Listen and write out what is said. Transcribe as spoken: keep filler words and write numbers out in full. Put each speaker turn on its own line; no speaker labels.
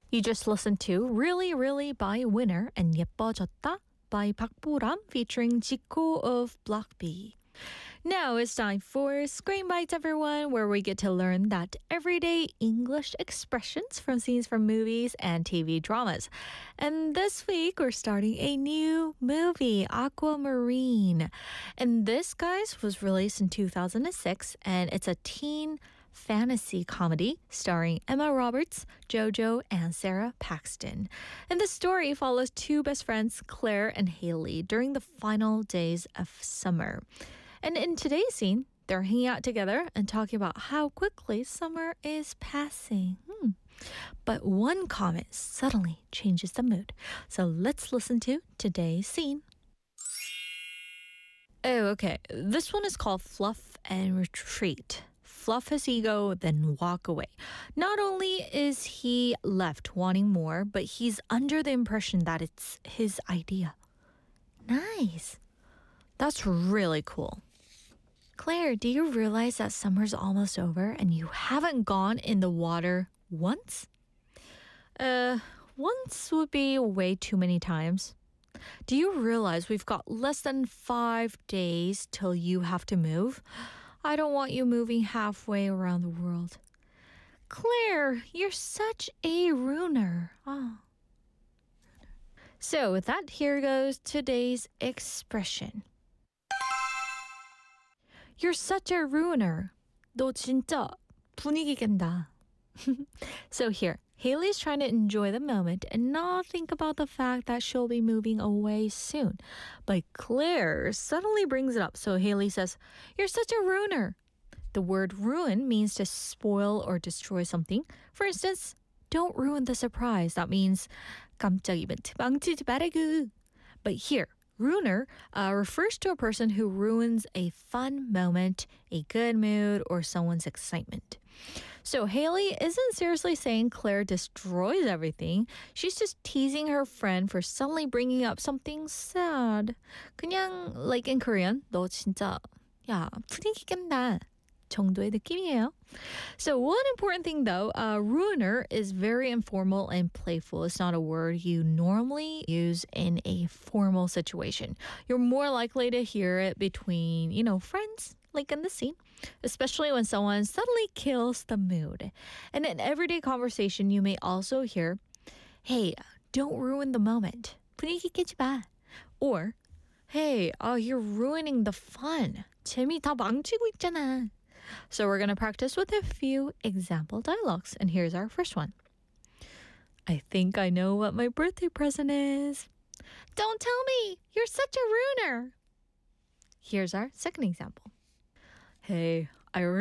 You just listened to Really Really by Winner and 예뻐졌다 by 박보람 featuring Chico of Block B. Now it's time for Screen Bites, everyone, where we get to learn that everyday English expressions from scenes from movies and T V dramas. And this week, we're starting a new movie, Aquamarine. And this, guys, was released in two thousand six, and it's a teen fantasy comedy starring Emma Roberts, JoJo, and Sarah Paxton. And the story follows two best friends, Claire and Haley, during the final days of summer. And in today's scene, they're hanging out together and talking about how quickly summer is passing. Hmm. But one comment suddenly changes the mood. So let's listen to today's scene. Oh, okay. This one is called Fluff and Retreat. Fluff his ego, then walk away. Not only is he left wanting more, but he's under the impression that it's his idea. Nice. That's really cool. Claire, do you realize that summer's almost over and you haven't gone in the water once? Uh, once would be way too many times. Do you realize we've got less than five days till you have to move? I don't want you moving halfway around the world. Claire, you're such a ruiner. Oh. So with that, here goes today's expression. You're such a ruiner. 너 진짜 분위기 깬다. So here, Haley's trying to enjoy the moment and not think about the fact that she'll be moving away soon. But Claire suddenly brings it up. So Haley says, you're such a ruiner. The word ruin means to spoil or destroy something. For instance, don't ruin the surprise. That means 깜짝 이벤트 망치지 말아구. But here, ruiner uh, refers to a person who ruins a fun moment, a good mood, or someone's excitement. So Haley isn't seriously saying Claire destroys everything. She's just teasing her friend for suddenly bringing up something sad. 그냥 like in Korean, 너 진짜 야 분위기 깬다. 정도의 느낌이에요. So one important thing though, uh, ruiner is very informal and playful. It's not a word you normally use in a formal situation. You're more likely to hear it between, you know, friends, like in the scene, especially when someone suddenly kills the mood. And in everyday conversation, you may also hear, hey, don't ruin the moment. 분위기 깨지 마. Or, hey, oh, you're ruining the fun. 재미 다 망치고 있잖아. So we're going to practice with a few example dialogues. And here's our first one. I think I know what my birthday present is. Don't tell me. You're such a ruiner. Here's our second example. Hey, I